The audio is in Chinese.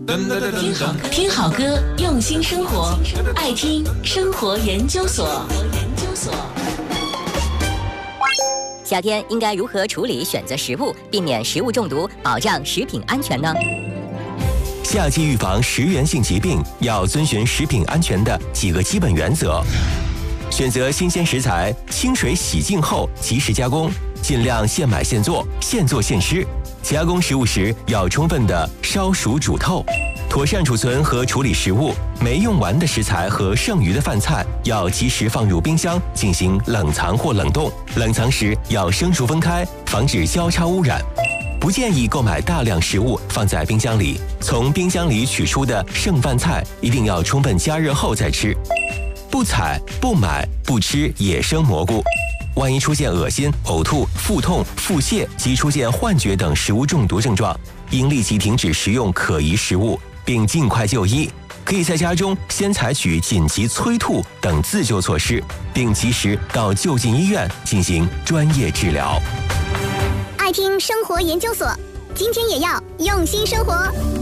听好歌，用心生活，爱听生活研究所。 夏天应该如何处理选择食物，避免食物中毒，保障食品安全呢？ 夏季预防食源性疾病要遵循食品安全的几个基本原则：选择新鲜食材，清水洗净后及时加工，尽量现买现做，现做现吃。加工食物时要充分的烧熟煮透，妥善储存和处理食物。没用完的食材和剩余的饭菜要及时放入冰箱进行冷藏或冷冻，冷藏时要生熟分开，防止交叉污染。不建议购买大量食物放在冰箱里，从冰箱里取出的剩饭菜一定要充分加热后再吃。不采、不买、不吃野生蘑菇。万一出现恶心、呕吐、腹痛、腹泻及出现幻觉等食物中毒症状，应立即停止食用可疑食物，并尽快就医。可以在家中先采取紧急催吐等自救措施，并及时到就近医院进行专业治疗。 爱听生活研究所，今天也要用心生活。